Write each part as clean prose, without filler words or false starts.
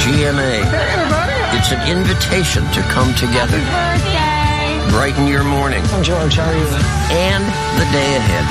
GMA. Hey, everybody. It's an invitation to come together. Happy birthday. Brighten your morning. I'm George. How are you? And the day ahead.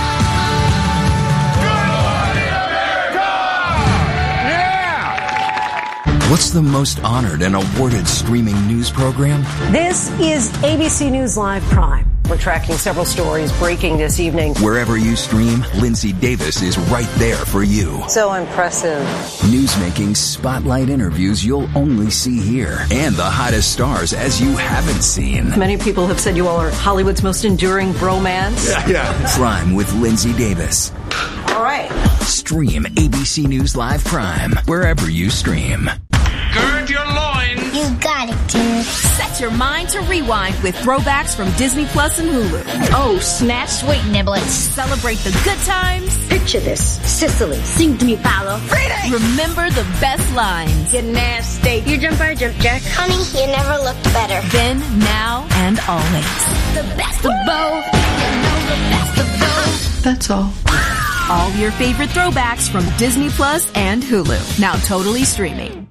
What's the most honored and awarded streaming news program? This is ABC News Live Prime. We're tracking several stories breaking this evening. Wherever you stream, Lindsay Davis is right there for you. So impressive. Newsmaking spotlight interviews you'll only see here. And the hottest stars as you haven't seen. Many people have said you all are Hollywood's most enduring bromance. Yeah. Prime with Lindsay Davis. All right. Stream ABC News Live Prime wherever you stream. Gird your loins. You got it, dude. Set your mind to rewind with throwbacks from Disney Plus and Hulu. Oh, snap, sweet niblets. Celebrate the good times. Picture this. Sicily. Sing to me, Paolo. Remember the best lines. Get nasty. You jump, I jump, Jack. Honey, you never looked better. Then, now, and always. The best of both. You know the best of both. That's all. All your favorite throwbacks from Disney Plus and Hulu. Now totally streaming.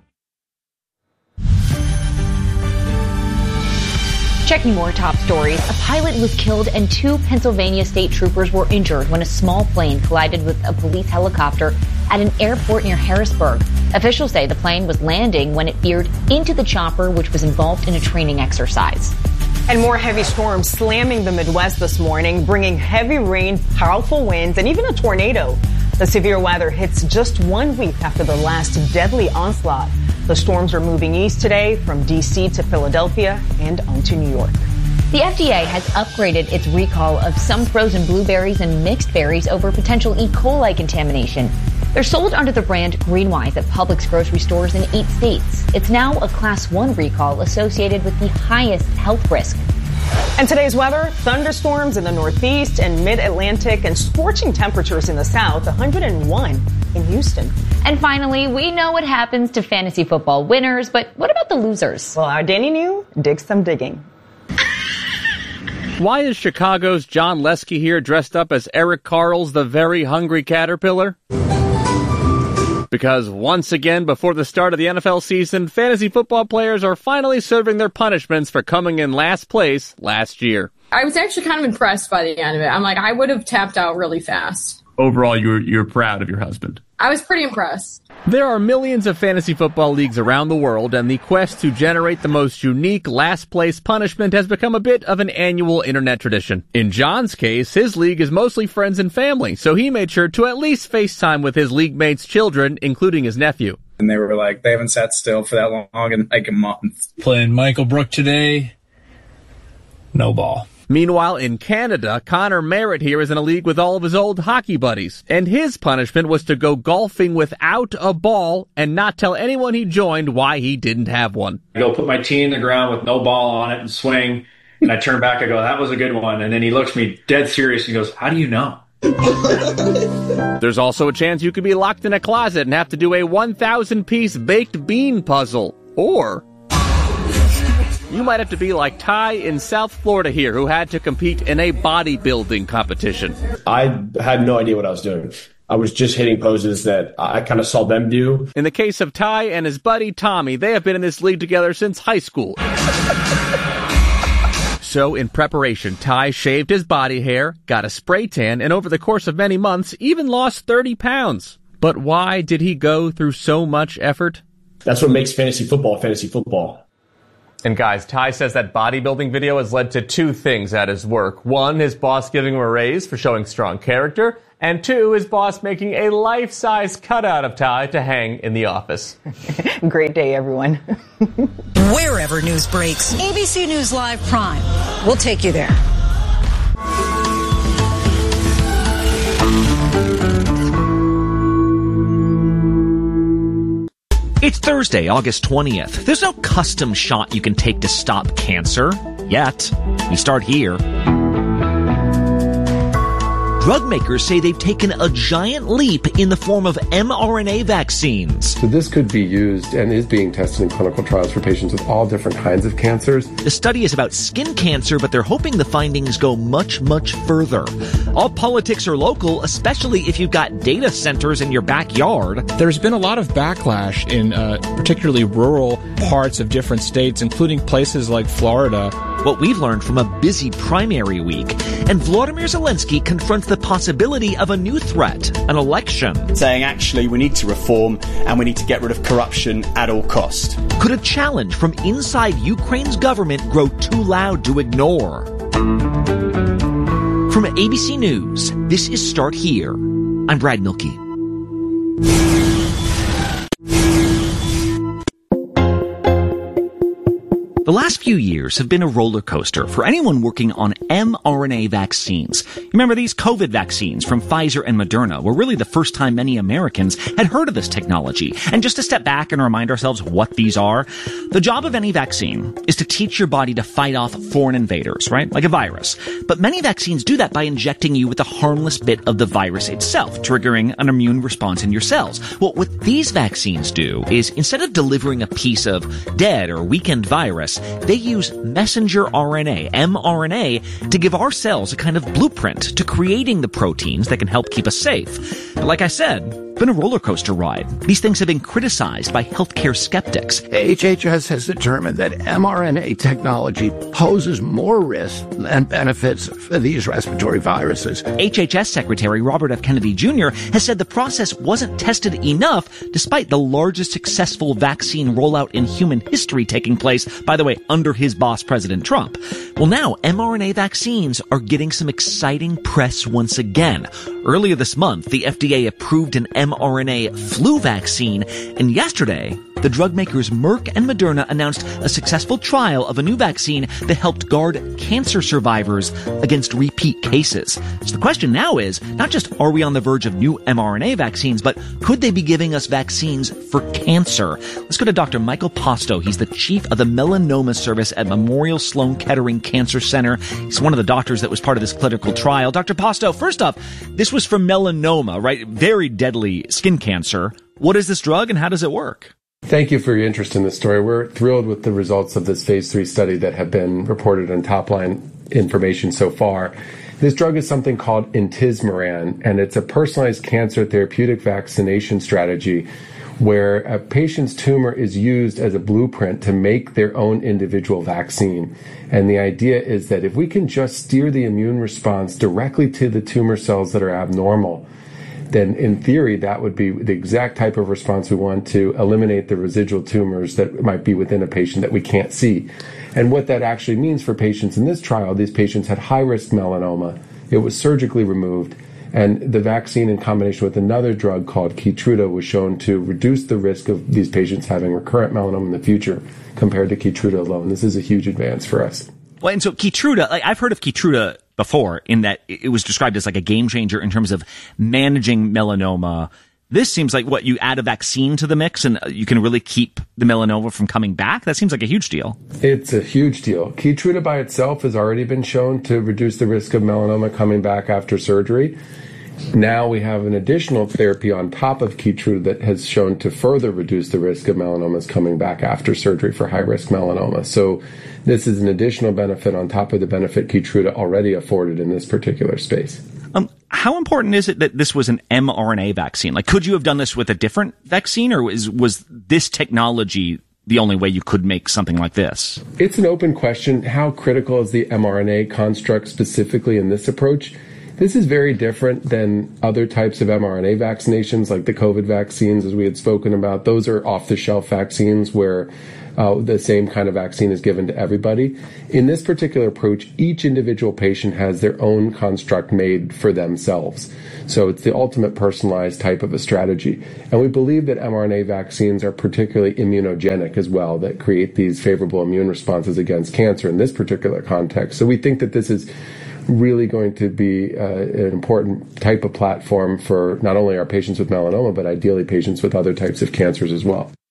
Checking more top stories. A pilot was killed and 2 Pennsylvania state troopers were injured when a small plane collided with a police helicopter at an airport near Harrisburg. Officials say the plane was landing when it veered into the chopper, which was involved in a training exercise. And more heavy storms slamming the Midwest this morning, bringing heavy rain, powerful winds, and even a tornado. The severe weather hits just 1 week after the last deadly onslaught. The storms are moving east today from D.C. to Philadelphia and on to New York. The FDA has upgraded its recall of some frozen blueberries and mixed berries over potential E. coli contamination. They're sold under the brand Greenwise at Publix grocery stores in 8 states. It's now a Class 1 recall associated with the highest health risk. And today's weather, thunderstorms in the Northeast and Mid-Atlantic and scorching temperatures in the South, 101 in Houston. And finally, we know what happens to fantasy football winners, but what about the losers? Well, our Danny New digs some digging. Why is Chicago's John Lesky here dressed up as Eric Carl's The Very Hungry Caterpillar? Because once again, before the start of the NFL season, fantasy football players are finally serving their punishments for coming in last place last year. I was actually kind of impressed by the end of it. I'm like, I would have tapped out really fast. Overall, you're proud of your husband. I was pretty impressed. There are millions of fantasy football leagues around the world, and the quest to generate the most unique last-place punishment has become a bit of an annual internet tradition. In John's case, his league is mostly friends and family, so he made sure to at least FaceTime with his league mates' children, including his nephew. And they were like, they haven't sat still for that long in like a month. Playing Michael Brook today, no ball. Meanwhile, in Canada, Connor Merritt here is in a league with all of his old hockey buddies, and his punishment was to go golfing without a ball and not tell anyone he joined why he didn't have one. I go put my tee in the ground with no ball on it and swing, and I turn back, I go, that was a good one, and then he looks at me dead serious and goes, how do you know? There's also a chance you could be locked in a closet and have to do a 1,000-piece baked bean puzzle, or you might have to be like Ty in South Florida here, who had to compete in a bodybuilding competition. I had no idea what I was doing. I was just hitting poses that I kind of saw them do. In the case of Ty and his buddy Tommy, they have been in this league together since high school. So, in preparation, Ty shaved his body hair, got a spray tan, and over the course of many months, even lost 30 pounds. But why did he go through so much effort? That's what makes fantasy football. And guys, Ty says that bodybuilding video has led to 2 things at his work. 1, his boss giving him a raise for showing strong character. And 2, his boss making a life-size cutout of Ty to hang in the office. Great day, everyone. Wherever news breaks, ABC News Live Prime. We'll take you there. It's Thursday, August 20th. There's no custom shot you can take to stop cancer. Yet. We start here. drug makers say they've taken a giant leap in the form of mRNA vaccines. So this could be used and is being tested in clinical trials for patients with all different kinds of cancers. The study is about skin cancer, but they're hoping the findings go much, much further. All politics are local, especially if you've got data centers in your backyard. There's been a lot of backlash in particularly rural parts of different states, including places like Florida. What we've learned from a busy primary week. And Vladimir Zelensky confronts the possibility of a new threat, an election. Saying, actually, we need to reform and we need to get rid of corruption at all cost. Could a challenge from inside Ukraine's government grow too loud to ignore? From ABC News, this is Start Here. I'm Brad Milkey. The last few years have been a roller coaster for anyone working on mRNA vaccines. Remember, these COVID vaccines from Pfizer and Moderna were really the first time many Americans had heard of this technology. And just to step back and remind ourselves what these are, the job of any vaccine is to teach your body to fight off foreign invaders, right? Like a virus. But many vaccines do that by injecting you with a harmless bit of the virus itself, triggering an immune response in your cells. Well, what these vaccines do is, instead of delivering a piece of dead or weakened virus, they use messenger RNA, mRNA, to give our cells a kind of blueprint to creating the proteins that can help keep us safe. But like I said, it's been a roller coaster ride. These things have been criticized by healthcare skeptics. HHS has determined that mRNA technology poses more risk than benefits for these respiratory viruses. HHS Secretary Robert F. Kennedy Jr. has said the process wasn't tested enough despite the largest successful vaccine rollout in human history taking place, by the way, under his boss, President Trump. Well, now mRNA vaccines are getting some exciting press once again. Earlier this month, the FDA approved an mRNA flu vaccine, and yesterday, the drug makers Merck and Moderna announced a successful trial of a new vaccine that helped guard cancer survivors against repeat cases. So the question now is, not just are we on the verge of new mRNA vaccines, but could they be giving us vaccines for cancer? Let's go to Dr. Michael Posto. He's the chief of the melanoma service at Memorial Sloan Kettering Cancer Center. He's one of the doctors that was part of this clinical trial. Dr. Posto, first up, this was for melanoma, right? Very deadly skin cancer. What is this drug and how does it work? Thank you for your interest in this story. We're thrilled with the results of this phase 3 study that have been reported on top-line information so far. This drug is something called intismeran, and it's a personalized cancer therapeutic vaccination strategy where a patient's tumor is used as a blueprint to make their own individual vaccine. And the idea is that if we can just steer the immune response directly to the tumor cells that are abnormal, then in theory, that would be the exact type of response we want to eliminate the residual tumors that might be within a patient that we can't see. And what that actually means for patients in this trial, these patients had high-risk melanoma. It was surgically removed. And the vaccine in combination with another drug called Keytruda was shown to reduce the risk of these patients having recurrent melanoma in the future compared to Keytruda alone. This is a huge advance for us. Well, and so Keytruda, I've heard of Keytruda before in that it was described as like a game changer in terms of managing melanoma. This seems like what, you add a vaccine to the mix and you can really keep the melanoma from coming back? That seems like a huge deal. It's a huge deal. Keytruda by itself has already been shown to reduce the risk of melanoma coming back after surgery. Now we have an additional therapy on top of Keytruda that has shown to further reduce the risk of melanomas coming back after surgery for high-risk melanoma. So this is an additional benefit on top of the benefit Keytruda already afforded in this particular space. How important is it that this was an mRNA vaccine? Like, could you have done this with a different vaccine, or was this technology the only way you could make something like this? It's an open question. How critical is the mRNA construct specifically in this approach? This is very different than other types of mRNA vaccinations like the COVID vaccines, as we had spoken about. Those are off-the-shelf vaccines where the same kind of vaccine is given to everybody. In this particular approach, each individual patient has their own construct made for themselves. So it's the ultimate personalized type of a strategy. And we believe that mRNA vaccines are particularly immunogenic as well, that create these favorable immune responses against cancer in this particular context. So we think that this is really going to be an important type of platform for not only our patients with melanoma, but ideally patients with other types of cancers as well.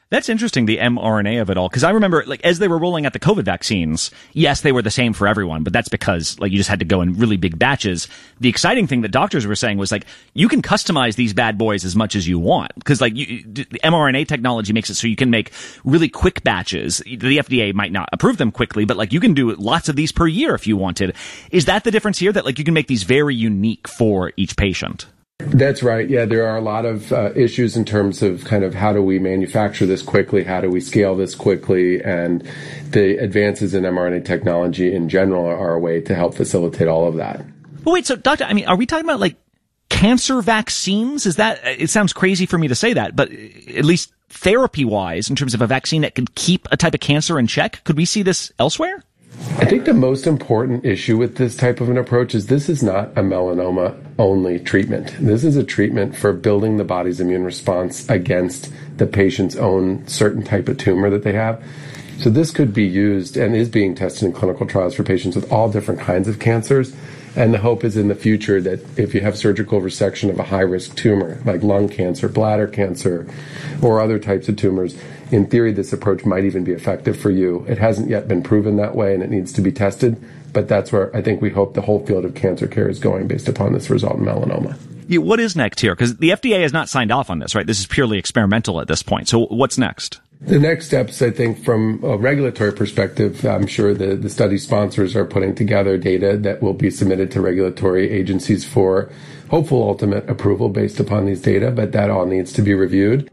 That's interesting, the mRNA of it all, because I remember, like, as they were rolling out the COVID vaccines, yes, they were the same for everyone, but that's because, like, you just had to go in really big batches. The exciting thing that doctors were saying was, like, you can customize these bad boys as much as you want, because, like, the mRNA technology makes it so you can make really quick batches. The FDA might not approve them quickly, but, like, you can do lots of these per year if you wanted. Is that the difference here, that, like, you can make these very unique for each patient? That's right. Yeah, there are a lot of issues in terms of kind of how do we manufacture this quickly, how do we scale this quickly, and the advances in mRNA technology in general are a way to help facilitate all of that. But wait, so doctor, I mean, are we talking about like cancer vaccines? Is that, it sounds crazy for me to say that, but at least therapy-wise, in terms of a vaccine that could keep a type of cancer in check, could we see this elsewhere? I think the most important issue with this type of an approach is this is not a melanoma-only treatment. This is a treatment for building the body's immune response against the patient's own certain type of tumor that they have. So this could be used and is being tested in clinical trials for patients with all different kinds of cancers. And the hope is in the future that if you have surgical resection of a high-risk tumor, like lung cancer, bladder cancer, or other types of tumors, in theory, this approach might even be effective for you. It hasn't yet been proven that way, and it needs to be tested. But that's where I think we hope the whole field of cancer care is going based upon this result in melanoma. Yeah, what is next here? Because the FDA has not signed off on this, right? This is purely experimental at this point. So what's next? The next steps, I think, from a regulatory perspective, I'm sure the study sponsors are putting together data that will be submitted to regulatory agencies for hopeful ultimate approval based upon these data, but that all needs to be reviewed.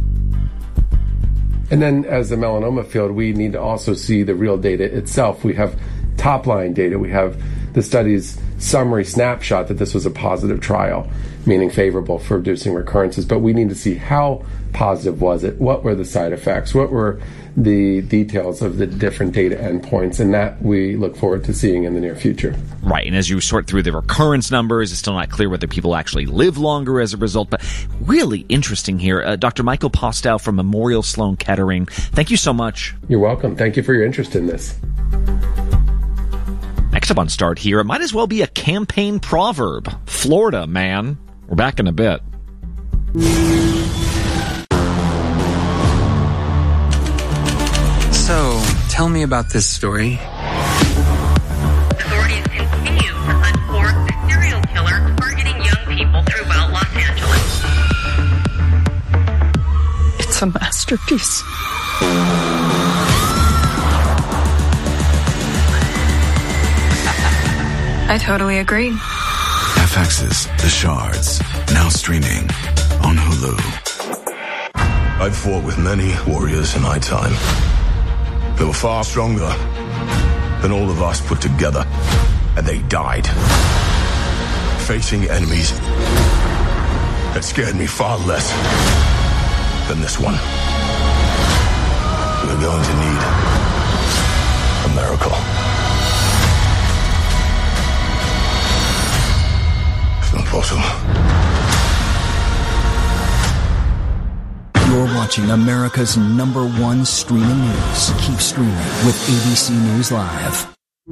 And then as a melanoma field, we need to also see the real data itself. We have top-line data. We have the study's summary snapshot that this was a positive trial, meaning favorable for reducing recurrences. But we need to see how positive was it? What were the side effects? What were the details of the different data endpoints? And that we look forward to seeing in the near future. Right. And as you sort through the recurrence numbers, it's still not clear whether people actually live longer as a result. But really interesting here. Dr. Michael Postell from Memorial Sloan Kettering. Thank you so much. You're welcome. Thank you for your interest in this. Next up on Start Here, it might as well be a campaign proverb. Florida, man. We're back in a bit. So, tell me about this story. Authorities continue to hunt for a serial killer targeting young people throughout Los Angeles. It's a masterpiece. I totally agree. FX's The Shards, now streaming on Hulu. I've fought with many warriors in my time. They were far stronger than all of us put together, and they died facing enemies that scared me far less than this one. We're going to need a miracle. It's not possible. You're watching America's #1 streaming news. Keep streaming with ABC News Live.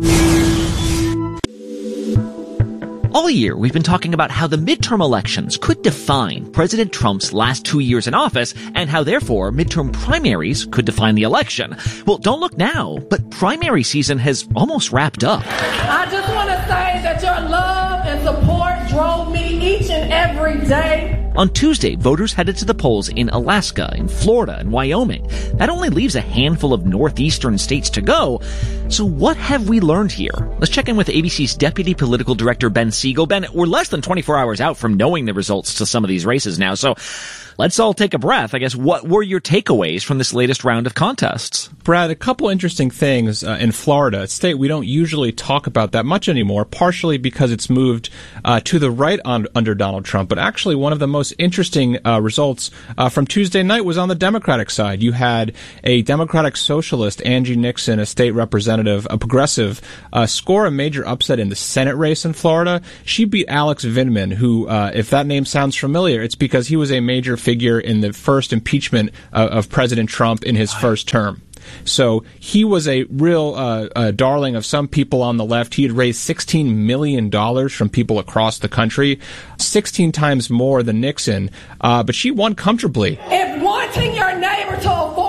All year, we've been talking about how the midterm elections could define President Trump's last 2 years in office and how, therefore, midterm primaries could define the election. Well, don't look now, but primary season has almost wrapped up. I just want to say that your love and support drove me each and every day. On Tuesday, voters headed to the polls in Alaska, in Florida, and Wyoming. That only leaves a handful of northeastern states to go. So what have we learned here? Let's check in with ABC's Deputy Political Director, Ben Siegel. Ben, we're less than 24 hours out from knowing the results to some of these races now, so let's all take a breath. I guess, what were your takeaways from this latest round of contests? Brad, a couple interesting things in Florida, a state we don't usually talk about that much anymore, partially because it's moved to the right under Donald Trump. But actually, one of the most interesting results from Tuesday night was on the Democratic side. You had a Democratic socialist, Angie Nixon, a state representative, a progressive, score a major upset in the Senate race in Florida. She beat Alex Vindman, who, if that name sounds familiar, it's because he was a major figure in the first impeachment of President Trump in his first term. So he was a real darling of some people on the left. He had raised $16 million from people across the country, 16 times more than Nixon, but she won comfortably. If wanting your neighbor to avoid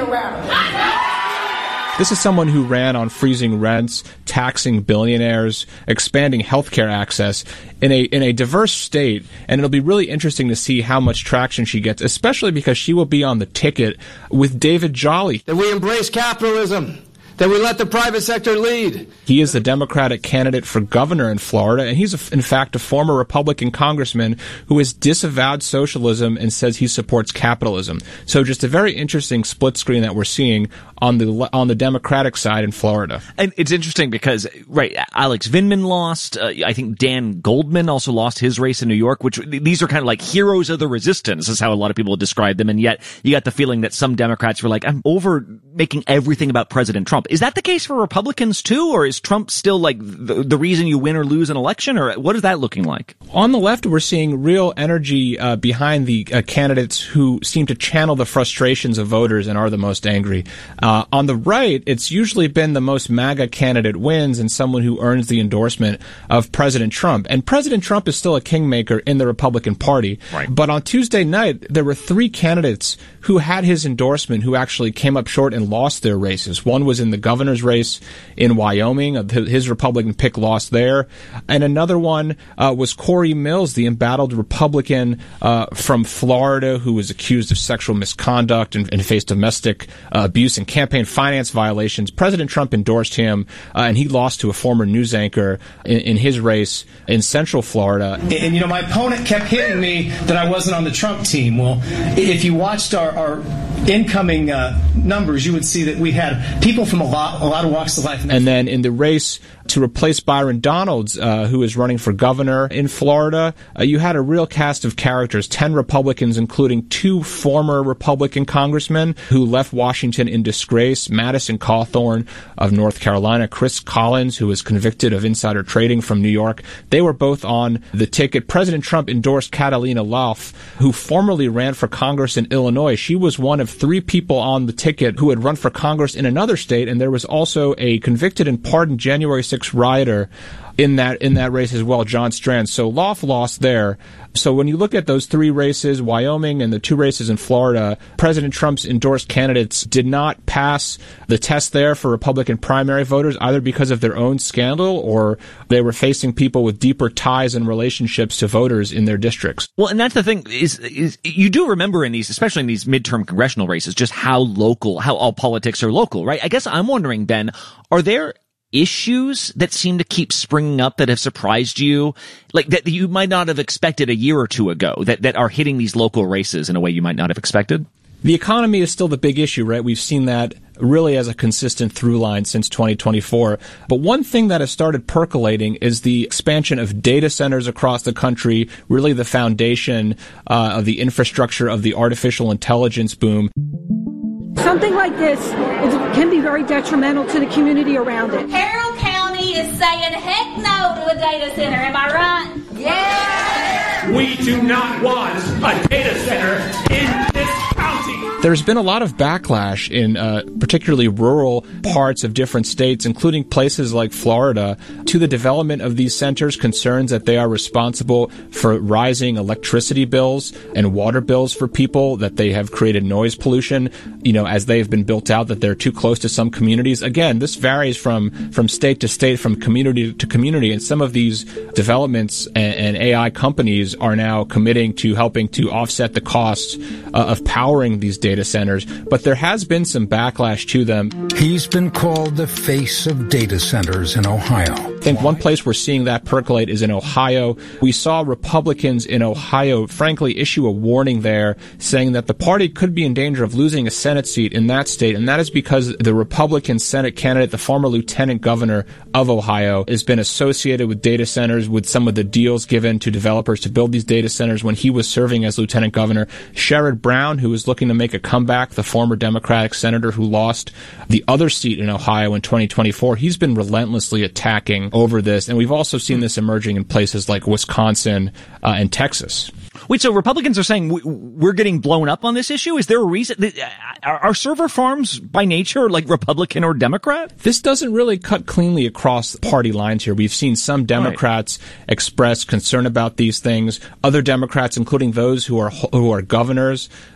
radical. This is someone who ran on freezing rents, taxing billionaires, expanding healthcare access in a diverse state, and it'll be really interesting to see how much traction she gets, especially because she will be on the ticket with David Jolly. That we embrace capitalism. That we let the private sector lead. He is the Democratic candidate for governor in Florida, and he's, in fact, a former Republican congressman who has disavowed socialism and says he supports capitalism. So just a very interesting split screen that we're seeing on the Democratic side in Florida. And it's interesting because, right, Alex Vindman lost. I think Dan Goldman also lost his race in New York, which these are kind of like heroes of the resistance is how a lot of people describe them. And yet you got the feeling that some Democrats were like, I'm over making everything about President Trump. Is that the case for Republicans too, or is Trump still like the reason you win or lose an election, or what is that looking like? On the left, we're seeing real energy behind the candidates who seem to channel the frustrations of voters and are the most angry. On the right, it's usually been the most MAGA candidate wins and someone who earns the endorsement of President Trump. And President Trump is still a kingmaker in the Republican Party. Right. But on Tuesday night, there were 3 candidates who had his endorsement who actually came up short and lost their races. One was in the governor's race in Wyoming. His Republican pick lost there. And another one was Corey Mills, the embattled Republican from Florida who was accused of sexual misconduct and faced domestic abuse and campaign finance violations. President Trump endorsed him, and he lost to a former news anchor in his race in Central Florida. And, you know, my opponent kept hitting me that I wasn't on the Trump team. Well, if you watched our incoming numbers, you would see that we had people from a lot of walks of life. And then in the race to replace Byron Donalds, who is running for governor in Florida, you had a real cast of characters, 10 Republicans, including 2 former Republican congressmen who left Washington in disgrace, Madison Cawthorn of North Carolina, Chris Collins, who was convicted of insider trading from New York. They were both on the ticket. President Trump endorsed Catalina Lauf, who formerly ran for Congress in Illinois. She was one of 3 people on the ticket who had run for Congress in another state, and there was also a convicted and pardoned January 6th rioter in that race as well, John Strand. So Lauf lost there. So when you look at those 3 races, Wyoming and the 2 races in Florida, President Trump's endorsed candidates did not pass the test there for Republican primary voters, either because of their own scandal or they were facing people with deeper ties and relationships to voters in their districts. Well, and that's the thing is you do remember in these, especially in these midterm congressional races, just how all politics are local, right? I guess I'm wondering, Ben, are there issues that seem to keep springing up that have surprised you, like that you might not have expected a year or 2 ago, that are hitting these local races in a way you might not have expected? The economy is still the big issue, right? We've seen that really as a consistent through line since 2024. But one thing that has started percolating is the expansion of data centers across the country, really the foundation of the infrastructure of the artificial intelligence boom. Something like this can be very detrimental to the community around it. Carroll County is saying heck no to a data center. Am I right? Yeah! We do not want a data center in this county. There's been a lot of backlash in particularly rural parts of different states, including places like Florida, to the development of these centers, concerns that they are responsible for rising electricity bills and water bills for people, that they have created noise pollution, as they've been built out, that they're too close to some communities. Again, this varies from state to state, from community to community, and some of these developments and AI companies are now committing to helping to offset the costs of powering these data centers, but there has been some backlash to them. He's been called the face of data centers in Ohio. I think one place we're seeing that percolate is in Ohio. We saw Republicans in Ohio, frankly, issue a warning there saying that the party could be in danger of losing a Senate seat in that state, and that is because the Republican Senate candidate, the former lieutenant governor of Ohio, has been associated with data centers, with some of the deals given to developers to build these data centers when he was serving as lieutenant governor. Sherrod Brown, who is looking to make a comeback, the former Democratic senator who lost the other seat in Ohio in 2024, he's been relentlessly attacking over this, and we've also seen this emerging in places like Wisconsin and Texas. Wait, so Republicans are saying we're getting blown up on this issue? Is there a reason? Are server farms by nature like Republican or Democrat? This doesn't really cut cleanly across party lines here. We've seen some Democrats express concern about these things. Other Democrats, including those who are governors,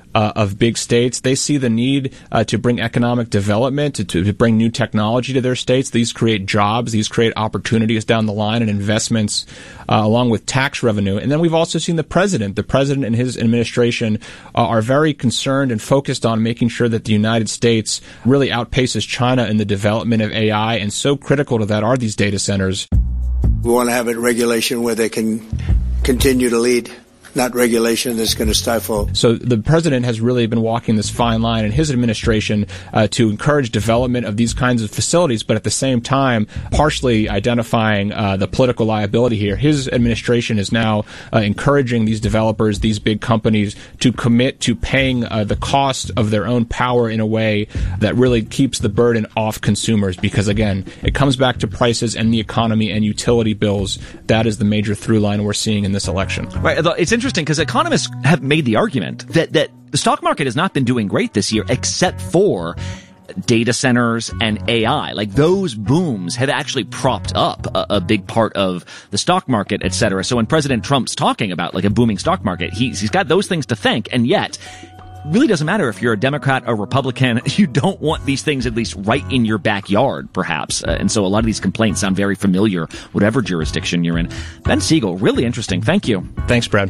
of big states. They see the need to bring economic development, to bring new technology to their states. These create jobs. These create opportunities down the line and investments along with tax revenue. And then we've also seen the president. The president and his administration are very concerned and focused on making sure that the United States really outpaces China in the development of AI. And so critical to that are these data centers. We want to have a regulation where they can continue to lead, not regulation that's going to stifle. So the president has really been walking this fine line in his administration to encourage development of these kinds of facilities, but at the same time, partially identifying the political liability here. His administration is now encouraging these developers, these big companies, to commit to paying the cost of their own power in a way that really keeps the burden off consumers, because, again, it comes back to prices and the economy and utility bills. That is the major through line we're seeing in this election. Right. It's interesting because economists have made the argument that the stock market has not been doing great this year except for data centers and AI. Like, those booms have actually propped up a big part of the stock market, et cetera. So when President Trump's talking about like a booming stock market, he's got those things to thank, and yet really doesn't matter if you're a Democrat or Republican. You don't want these things at least right in your backyard, perhaps. And so a lot of these complaints sound very familiar, whatever jurisdiction you're in. Ben Siegel, really interesting. Thank you. Thanks, Brad.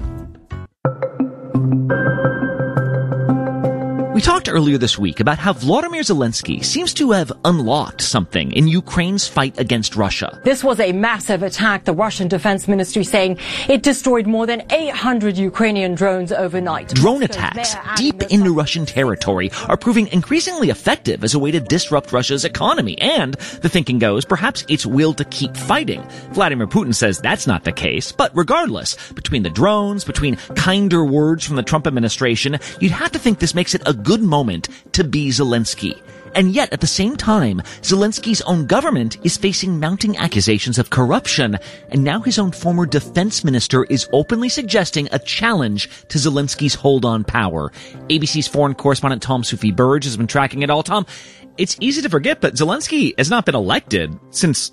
We talked earlier this week about how Volodymyr Zelensky seems to have unlocked something in Ukraine's fight against Russia. This was a massive attack, the Russian Defense Ministry saying it destroyed more than 800 Ukrainian drones overnight. Drone attacks deep into Russian territory are proving increasingly effective as a way to disrupt Russia's economy and, the thinking goes, perhaps its will to keep fighting. Vladimir Putin says that's not the case, but regardless, between the drones, between kinder words from the Trump administration, you'd have to think this makes it a good moment to be Zelensky. And yet, at the same time, Zelensky's own government is facing mounting accusations of corruption, and now his own former defense minister is openly suggesting a challenge to Zelensky's hold on power. ABC's foreign correspondent Tom Soufi-Burge has been tracking it all. Tom, it's easy to forget, but Zelensky has not been elected since,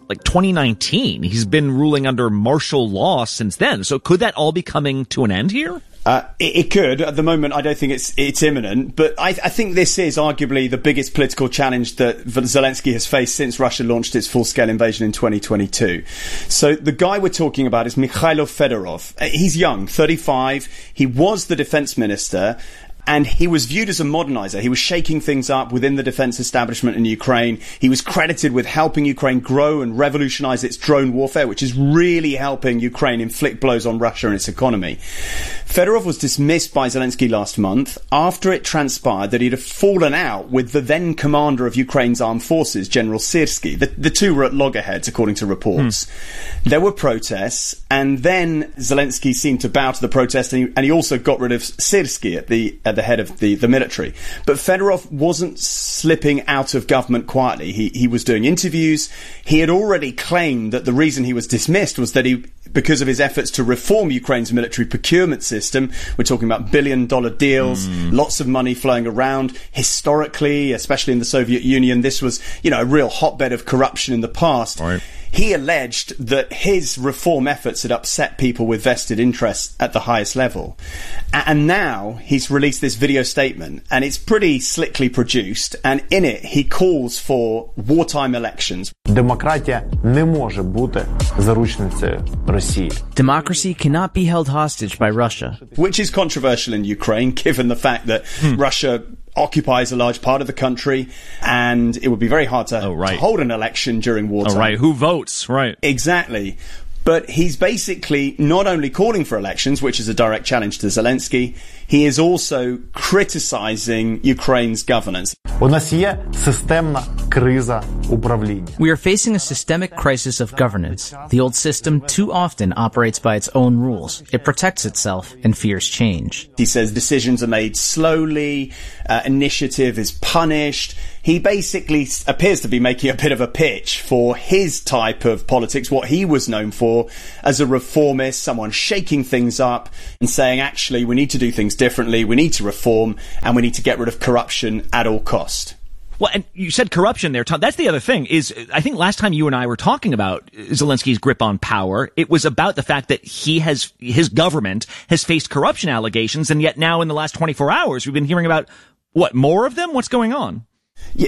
2019. He's been ruling under martial law since then. So could that all be coming to an end here? It could. At the moment, I don't think it's imminent, but I think this is arguably the biggest political challenge that Zelensky has faced since Russia launched its full-scale invasion in 2022. So the guy we're talking about is Mikhailo Fedorov. He's young, 35. He was the defense minister, and he was viewed as a modernizer. He was shaking things up within the defense establishment in Ukraine. He was credited with helping Ukraine grow and revolutionize its drone warfare, which is really helping Ukraine inflict blows on Russia and its economy. Fedorov was dismissed by Zelensky last month after it transpired that he'd have fallen out with the then commander of Ukraine's armed forces, General Syrsky. The two were at loggerheads, according to reports. There were protests, and then Zelensky seemed to bow to the protest, and he also got rid of Syrsky at the head of the military. But Fedorov wasn't slipping out of government quietly. He was doing interviews. He had already claimed that the reason he was dismissed was that because of his efforts to reform Ukraine's military procurement system. We're talking about billion-dollar deals, lots of money flowing around. Historically, especially in the Soviet Union, this was, a real hotbed of corruption in the past. Right. He alleged that his reform efforts had upset people with vested interests at the highest level. And now he's released this video statement, and it's pretty slickly produced, and in it he calls for wartime elections. Демократія не може бути заручницею Росії. Democracy cannot be held hostage by Russia. Which is controversial in Ukraine, given the fact that Russia occupies a large part of the country, and it would be very hard to hold an election during wartime. Oh, right. Who votes? Right. Exactly. But he's basically not only calling for elections, which is a direct challenge to Zelensky, he is also criticizing Ukraine's governance. У нас є системна криза управління. We are facing a systemic crisis of governance. The old system too often operates by its own rules. It protects itself and fears change. He says decisions are made slowly, initiative is punished. He basically appears to be making a bit of a pitch for his type of politics, what he was known for as a reformist, someone shaking things up and saying, actually, we need to do things differently, we need to reform, and we need to get rid of corruption at all cost. Well, and you said corruption there, Tom. That's the other thing is, I think last time you and I were talking about Zelensky's grip on power, it was about the fact that his government has faced corruption allegations, and yet now in the last 24 hours, we've been hearing about, more of them? What's going on? Yeah,